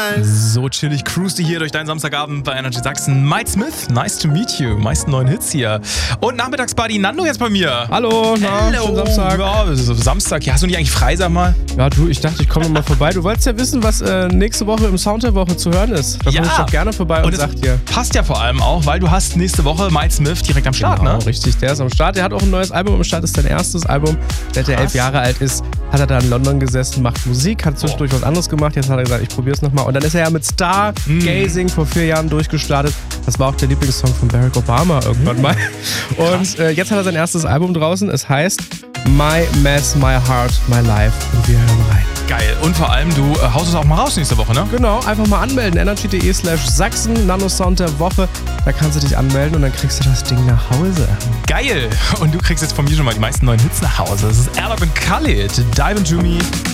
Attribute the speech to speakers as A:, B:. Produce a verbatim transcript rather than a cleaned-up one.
A: So chillig cruist du hier durch deinen Samstagabend bei Energy Sachsen. Mike Smith, nice to meet you. Meisten neuen Hits hier. Und Nachmittagsparty Nando jetzt bei mir.
B: Hallo, na,
A: Hello.
B: schönen Samstag.
A: Ja, so Samstag. Ja, hast du nicht eigentlich frei, sag mal?
B: Ja, du, ich dachte, ich komme mal vorbei. Du wolltest ja wissen, was äh, nächste Woche im Sound der Woche zu hören ist. Da
A: Ja.
B: komme ich doch gerne vorbei und,
A: Und es
B: sag dir.
A: passt ja vor allem auch, weil du hast nächste Woche Mike Smith direkt am Start,
B: Genau,
A: ne?
B: richtig, der ist am Start. Der hat auch ein neues Album am Start, ist sein erstes Album. Seit er
A: Krass.
B: elf Jahre alt ist, hat er da in London gesessen, macht Musik, hat zwischendurch was anderes gemacht. Jetzt hat er gesagt, ich probier's nochmal. Und dann ist er ja mit Stargazing vor vier Jahren durchgestartet. Das war auch der Lieblingssong von Barack Obama irgendwann mal. Und äh, jetzt hat er sein erstes Album draußen. Es heißt My Mess, My Heart, My Life. Und wir hören rein.
A: Geil. Und vor allem, du äh, haust es auch mal raus nächste Woche, ne?
B: Genau, einfach mal anmelden. energy.de slash Sachsen, Nano-Sound der Woche. Da kannst du dich anmelden und dann kriegst du das Ding nach Hause.
A: Geil. Und du kriegst jetzt von mir schon mal die meisten neuen Hits nach Hause. Das ist Erlab und Khalid. Dive into Me.